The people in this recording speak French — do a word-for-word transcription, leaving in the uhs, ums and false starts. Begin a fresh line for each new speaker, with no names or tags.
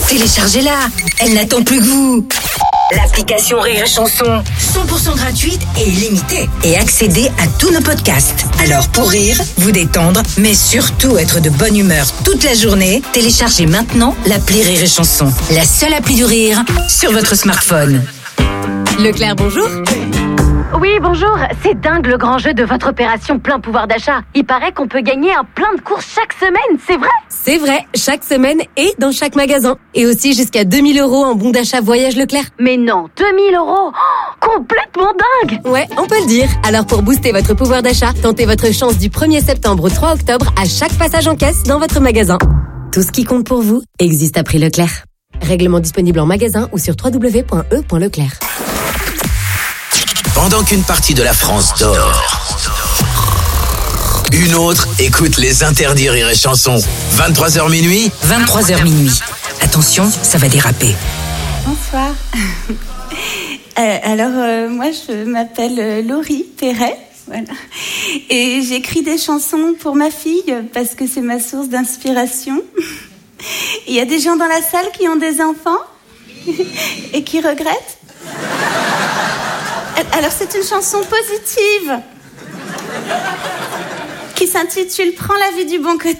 Téléchargez-la, elle n'attend plus que vous. L'application Rire et Chanson, cent pour cent gratuite et illimitée. Et accédez à tous nos podcasts. Alors pour rire, vous détendre, mais surtout être de bonne humeur toute la journée, téléchargez maintenant l'appli Rire et Chanson. La seule appli du rire sur votre smartphone.
Leclerc, bonjour.
Oui, bonjour. C'est dingue le grand jeu de votre opération plein pouvoir d'achat. Il paraît qu'on peut gagner un plein de courses chaque semaine, c'est vrai ?
C'est vrai, chaque semaine et dans chaque magasin. Et aussi jusqu'à deux mille euros en bon d'achat voyage Leclerc.
Mais non, deux mille euros ? Oh, complètement dingue !
Ouais, on peut le dire. Alors pour booster votre pouvoir d'achat, tentez votre chance du premier septembre au trois octobre à chaque passage en caisse dans votre magasin. Tout ce qui compte pour vous existe à prix Leclerc. Règlement disponible en magasin ou sur w w w point e point leclerc.
Pendant qu'une partie de la France dort, une autre écoute les interdits Rire et Chanson. vingt-trois heures minuit.
vingt-trois heures minuit. Attention, ça va déraper.
Bonsoir. euh, alors, euh, moi, je m'appelle euh, Laurie Perret. Voilà. Et j'écris des chansons pour ma fille parce que c'est ma source d'inspiration. Il y a des gens dans la salle qui ont des enfants et qui regrettent. Alors, c'est une chanson positive qui s'intitule « Prends la vie du bon côté ».